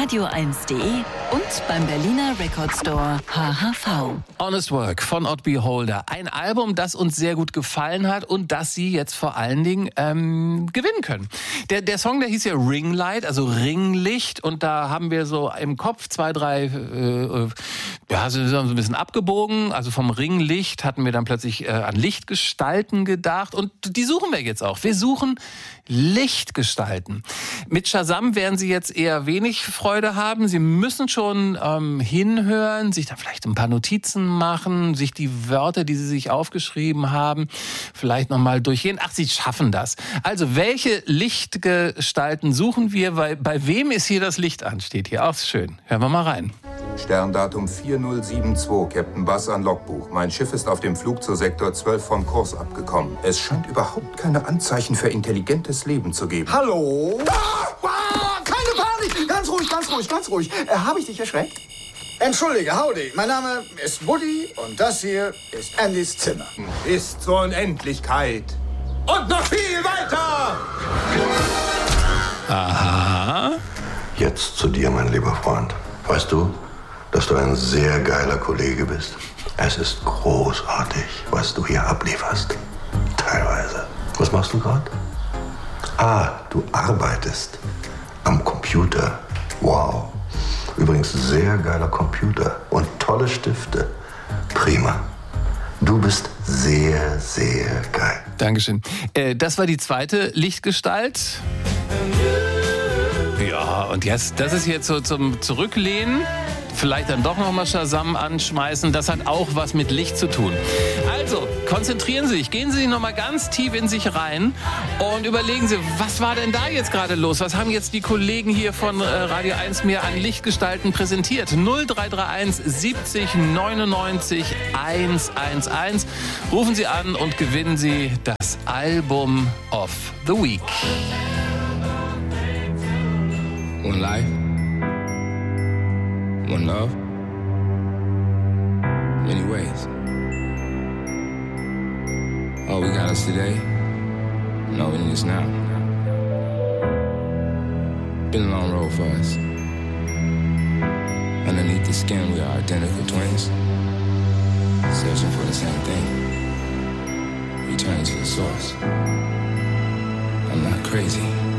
radio1.de und beim Berliner Record Store HHV. Honest Work von Odd Beholder. Ein Album, das uns sehr gut gefallen hat und das Sie jetzt vor allen Dingen gewinnen können. Der Song, der hieß ja Ringlight, also Ringlicht. Und da haben wir so im Kopf 2, 3, so ein bisschen abgebogen. Also vom Ringlicht hatten wir dann plötzlich an Lichtgestalten gedacht. Und die suchen wir jetzt auch. Wir suchen Lichtgestalten. Mit Shazam werden Sie jetzt eher wenig Freude haben. Sie müssen schon hinhören, sich da vielleicht ein paar Notizen machen, sich die Wörter, die Sie sich aufgeschrieben haben, vielleicht nochmal durchgehen. Ach, Sie schaffen das. Also, welche Lichtgestalten suchen wir? Bei wem ist hier das Licht an? Steht hier. Auch schön. Hören wir mal rein. Sterndatum 4072, Captain Bass an Logbuch. Mein Schiff ist auf dem Flug zu Sektor 12 vom Kurs abgekommen. Es scheint überhaupt keine Anzeichen für intelligentes Leben zu geben. Hallo? Keine Panik! Ganz ruhig. Habe ich dich erschreckt? Entschuldige, howdy. Mein Name ist Woody und das hier ist Andys Zimmer. Bis zur Unendlichkeit. Und noch viel weiter! Aha. Jetzt zu dir, mein lieber Freund. Weißt du, dass du ein sehr geiler Kollege bist? Es ist großartig, was du hier ablieferst. Teilweise. Was machst du gerade? Du arbeitest am Computer. Wow. Übrigens sehr geiler Computer und tolle Stifte. Prima. Du bist sehr, sehr geil. Dankeschön. Das war die zweite Lichtgestalt. Ja, und jetzt, das ist jetzt so zum Zurücklehnen. Vielleicht dann doch nochmal Shazam anschmeißen. Das hat auch was mit Licht zu tun. Also, konzentrieren Sie sich. Gehen Sie nochmal ganz tief in sich rein und überlegen Sie, was war denn da jetzt gerade los? Was haben jetzt die Kollegen hier von Radio 1 mir an Lichtgestalten präsentiert? 0331 70 99 111. Rufen Sie an und gewinnen Sie das Album of the Week. One life, one love, many ways. All we got is today, and all we need is now. Been a long road for us. Underneath the skin, we are identical twins, searching for the same thing, returning to the source. I'm not crazy.